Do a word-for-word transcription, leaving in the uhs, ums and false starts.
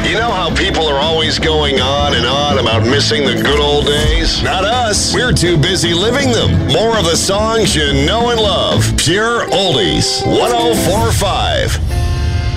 You know how people are always going on and on about missing the good old days? Not us. We're too busy living them. More of the songs you know and love. Pure Oldies. one oh four point five.